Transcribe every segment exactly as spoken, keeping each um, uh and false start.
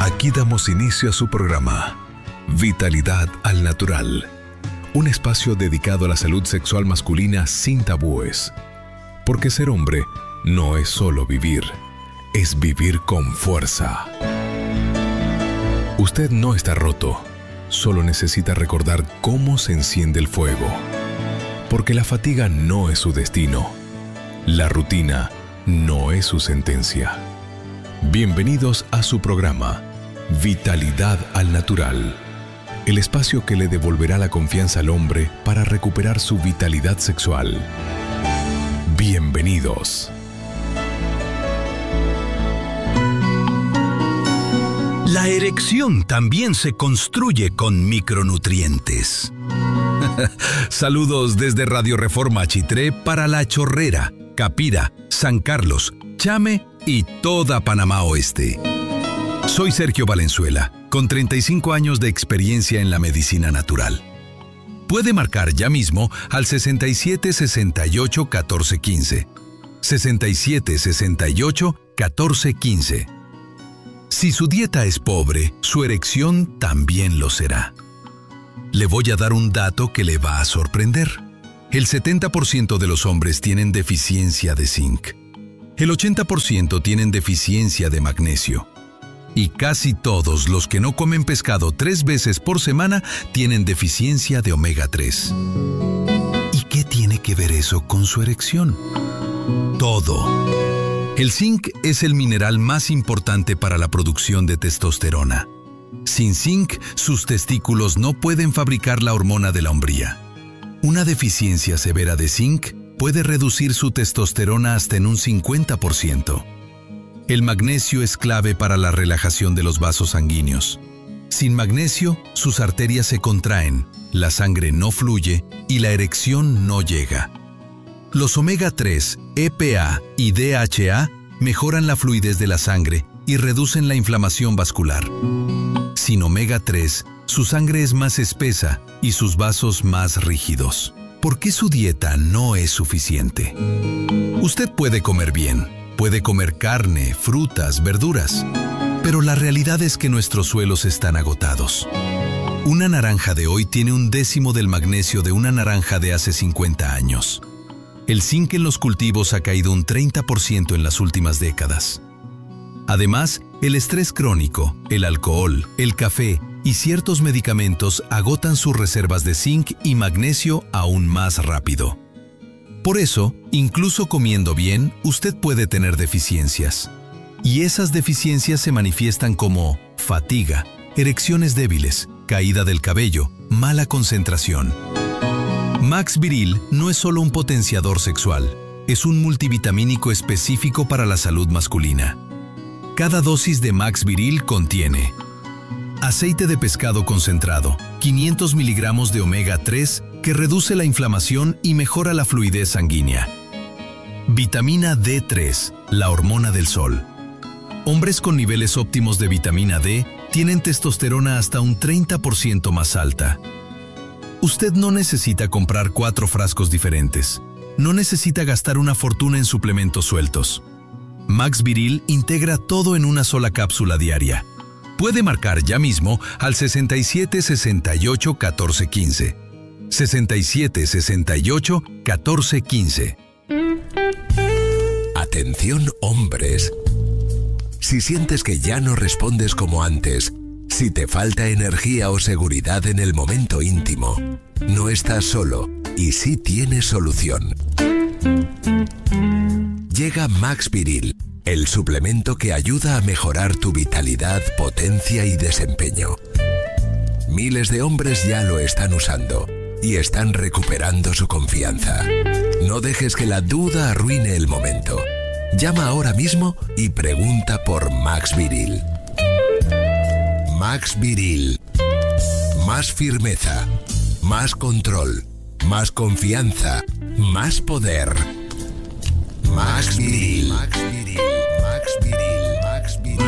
Aquí damos inicio a su programa, Vitalidad al Natural, un espacio dedicado a la salud sexual masculina sin tabúes. Porque ser hombre no es solo vivir, es vivir con fuerza. Usted no está roto, solo necesita recordar cómo se enciende el fuego. Porque la fatiga no es su destino, la rutina no es su sentencia. Bienvenidos a su programa, Vitalidad al Natural, el espacio que le devolverá la confianza al hombre para recuperar su vitalidad sexual. Bienvenidos. La erección también se construye con micronutrientes. Saludos desde Radio Reforma Chitré para La Chorrera, Capira, San Carlos, Chame y toda Panamá Oeste. Soy Sergio Valenzuela, con treinta y cinco años de experiencia en la medicina natural. Puede marcar ya mismo al sesenta y siete, sesenta y ocho, catorce, quince. sesenta y siete, sesenta y ocho, catorce, quince. Si su dieta es pobre, su erección también lo será. Le voy a dar un dato que le va a sorprender. El setenta por ciento de los hombres tienen deficiencia de zinc. El ochenta por ciento tienen deficiencia de magnesio. Y casi todos los que no comen pescado tres veces por semana tienen deficiencia de omega tres. ¿Y qué tiene que ver eso con su erección? Todo. El zinc es el mineral más importante para la producción de testosterona. Sin zinc, sus testículos no pueden fabricar la hormona de la hombría. Una deficiencia severa de zinc puede reducir su testosterona hasta en un cincuenta por ciento. El magnesio es clave para la relajación de los vasos sanguíneos. Sin magnesio, sus arterias se contraen, la sangre no fluye y la erección no llega. Los omega tres, E P A y D H A mejoran la fluidez de la sangre y reducen la inflamación vascular. Sin omega tres, su sangre es más espesa y sus vasos más rígidos. ¿Por qué su dieta no es suficiente? Usted puede comer bien. Puede comer carne, frutas, verduras, pero la realidad es que nuestros suelos están agotados. Una naranja de hoy tiene un décimo del magnesio de una naranja de hace cincuenta años. El zinc en los cultivos ha caído un treinta por ciento en las últimas décadas. Además, el estrés crónico, el alcohol, el café y ciertos medicamentos agotan sus reservas de zinc y magnesio aún más rápido. Por eso, incluso comiendo bien, usted puede tener deficiencias. Y esas deficiencias se manifiestan como fatiga, erecciones débiles, caída del cabello, mala concentración. Max Viril no es solo un potenciador sexual, es un multivitamínico específico para la salud masculina. Cada dosis de Max Viril contiene aceite de pescado concentrado, quinientos miligramos de omega tres, que reduce la inflamación y mejora la fluidez sanguínea. Vitamina D tres, la hormona del sol. Hombres con niveles óptimos de vitamina D tienen testosterona hasta un treinta por ciento más alta. Usted no necesita comprar cuatro frascos diferentes. No necesita gastar una fortuna en suplementos sueltos. Max Viril integra todo en una sola cápsula diaria. Puede marcar ya mismo al sesenta y siete, sesenta y ocho, catorce, quince. sesenta y siete, sesenta y ocho, catorce, quince. Atención, hombres. Si sientes que ya no respondes como antes, si te falta energía o seguridad en el momento íntimo, no estás solo y sí tienes solución. Llega Max Viril, el suplemento que ayuda a mejorar tu vitalidad, potencia y desempeño. Miles de hombres ya lo están usando y están recuperando su confianza. No dejes que la duda arruine el momento. Llama ahora mismo y pregunta por Max Viril. Max Viril. Más firmeza, más control, más confianza, más poder. Max Viril. Max Viril. Max Viril. Max Viril.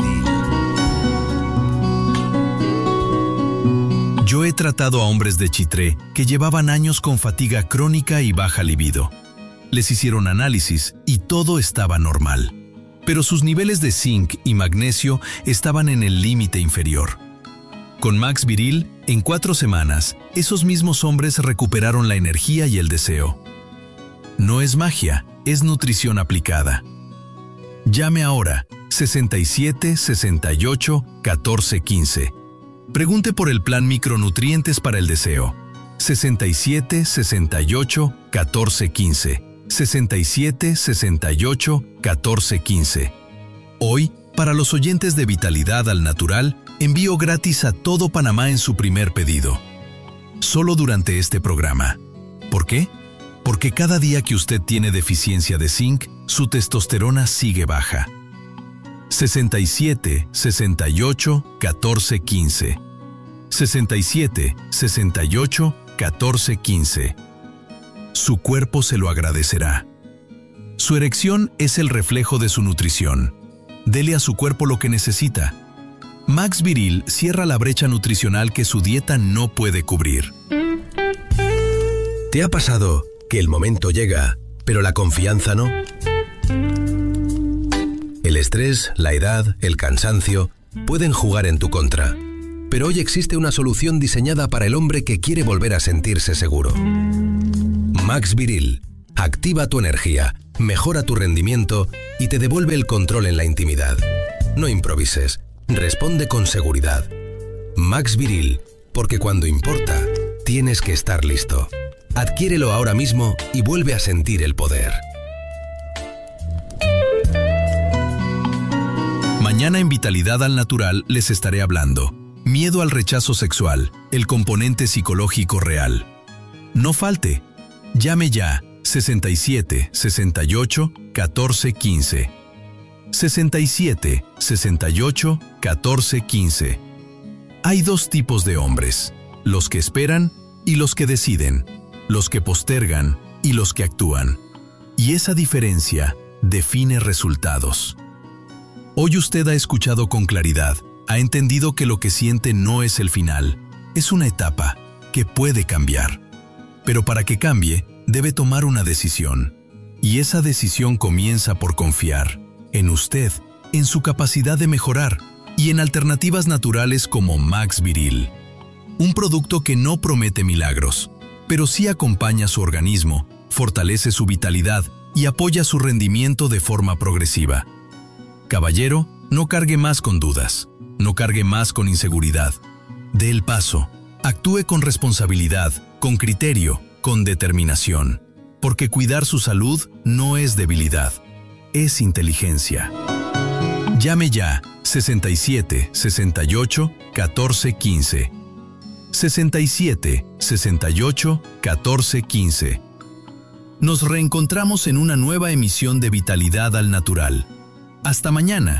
Yo he tratado a hombres de Chitré que llevaban años con fatiga crónica y baja libido. Les hicieron análisis y todo estaba normal. pero sus niveles de zinc y magnesio estaban en el límite inferior. Con Max Viril, en cuatro semanas, esos mismos hombres recuperaron la energía y el deseo. No es magia, es nutrición aplicada. Llame ahora sesenta y siete, sesenta y ocho, catorce, quince. Pregunte por el plan Micronutrientes para el Deseo. sesenta y siete, sesenta y ocho, catorce, quince. sesenta y siete, sesenta y ocho, catorce, quince. Hoy, para los oyentes de Vitalidad al Natural, envío gratis a todo Panamá en su primer pedido. Solo durante este programa. ¿Por qué? Porque cada día que usted tiene deficiencia de zinc, su testosterona sigue baja. sesenta y siete, sesenta y ocho, catorce, quince. sesenta y siete, sesenta y ocho, catorce, quince. Su cuerpo se lo agradecerá. Su erección es el reflejo de su nutrición. Dele a su cuerpo lo que necesita. Max Viril cierra la brecha nutricional que su dieta no puede cubrir. ¿Te ha pasado que el momento llega, pero la confianza no? El estrés, la edad, el cansancio pueden jugar en tu contra. Pero hoy existe una solución diseñada para el hombre que quiere volver a sentirse seguro. Max Viril activa tu energía, mejora tu rendimiento y te devuelve el control en la intimidad. No improvises, responde con seguridad. Max Viril, porque cuando importa, tienes que estar listo. Adquiérelo ahora mismo y vuelve a sentir el poder. Mañana en Vitalidad al Natural les estaré hablando. Miedo al rechazo sexual, el componente psicológico real. No falte. Llame ya sesenta y siete, sesenta y ocho, catorce, quince. sesenta y siete, sesenta y ocho, catorce, quince. Hay dos tipos de hombres, los que esperan y los que deciden, los que postergan y los que actúan. Y esa diferencia define resultados. Hoy usted ha escuchado con claridad, ha entendido que lo que siente no es el final, es una etapa que puede cambiar. Pero para que cambie, debe tomar una decisión. Y esa decisión comienza por confiar en usted, en su capacidad de mejorar y en alternativas naturales como Max Viril. Un producto que no promete milagros, pero sí acompaña su organismo, fortalece su vitalidad y apoya su rendimiento de forma progresiva. Caballero, no cargue más con dudas, no cargue más con inseguridad. Dé el paso, actúe con responsabilidad, con criterio, con determinación, porque cuidar su salud no es debilidad, es inteligencia. Llame ya sesenta y siete, sesenta y ocho, catorce, quince. sesenta y siete, sesenta y ocho, catorce, quince. Nos reencontramos en una nueva emisión de Vitalidad al Natural. Hasta mañana.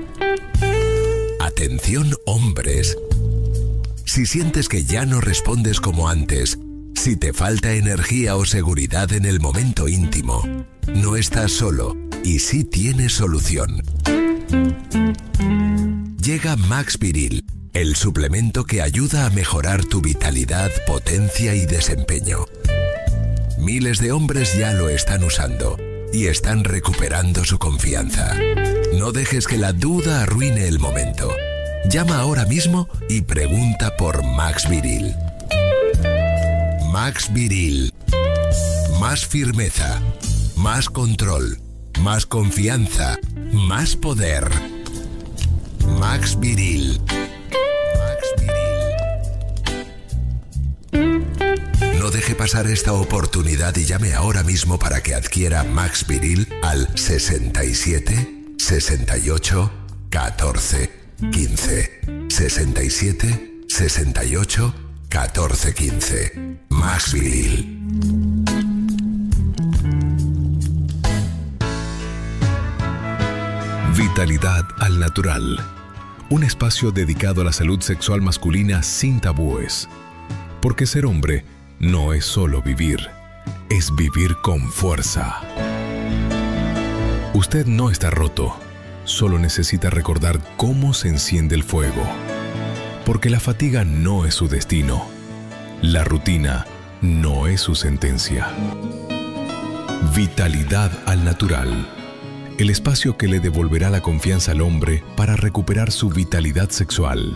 Atención, hombres. Si sientes que ya no respondes como antes, si te falta energía o seguridad en el momento íntimo, no estás solo y sí tienes solución. Llega Max Viril, el suplemento que ayuda a mejorar tu vitalidad, potencia y desempeño. Miles de hombres ya lo están usando y están recuperando su confianza. No dejes que la duda arruine el momento. Llama ahora mismo y pregunta por Max Viril. Max Viril. Más firmeza, más control, más confianza, más poder. Max Viril. Max Viril. No deje pasar esta oportunidad y llame ahora mismo para que adquiera Max Viril al sesenta y siete, sesenta y ocho, catorce, quince. sesenta y siete, sesenta y ocho, catorce, quince. Max Viril. Vitalidad al Natural. Un espacio dedicado a la salud sexual masculina sin tabúes. Porque ser hombre no es solo vivir, es vivir con fuerza. Usted no está roto, solo necesita recordar cómo se enciende el fuego. Porque la fatiga no es su destino, la rutina no es su sentencia. Vitalidad al Natural. el espacio que le devolverá la confianza al hombre para recuperar su vitalidad sexual.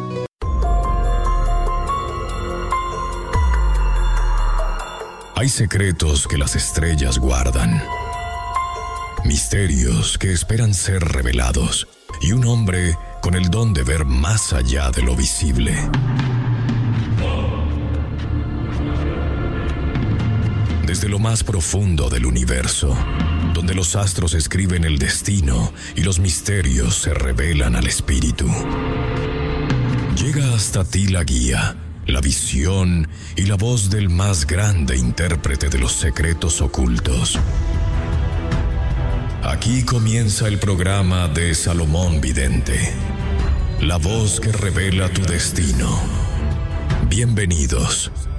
Hay secretos que las estrellas guardan, misterios que esperan ser revelados, y un hombre con el don de ver más allá de lo visible. Desde lo más profundo del universo, donde los astros escriben el destino y los misterios se revelan al espíritu, llega hasta ti la guía, la visión y la voz del más grande intérprete de los secretos ocultos. Aquí comienza el programa de Salomón Vidente, la voz que revela tu destino. Bienvenidos.